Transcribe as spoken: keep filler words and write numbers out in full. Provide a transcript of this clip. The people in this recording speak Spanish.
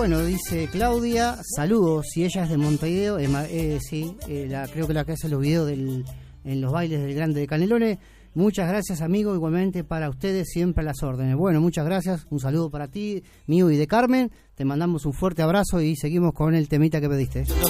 bueno, dice Claudia, saludos, si ella es de Montevideo, eh, eh, sí, eh, la, creo que la que hace los videos del, en los bailes del Grande de Canelones. Muchas gracias, amigo, igualmente para ustedes, siempre a las órdenes. Bueno, muchas gracias, un saludo para ti, mío y de Carmen, te mandamos un fuerte abrazo y seguimos con el temita que pediste.